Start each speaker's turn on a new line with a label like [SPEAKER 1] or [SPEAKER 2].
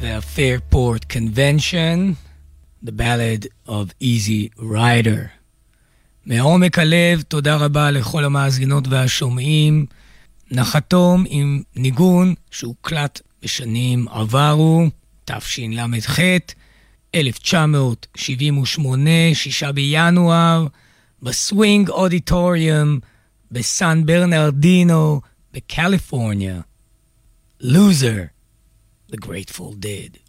[SPEAKER 1] וה-Fairport Convention, The Ballad of Easy Rider. מעומק הלב, תודה רבה לכל המאזינות והשומעים. נחתום עם ניגון שהוקלט בשנים עברו, תשל"ח, 1978, 6 בינואר, בסווינג אודיטוריום בסן ברנרדינו בקליפורניה. Loser, the Grateful Dead.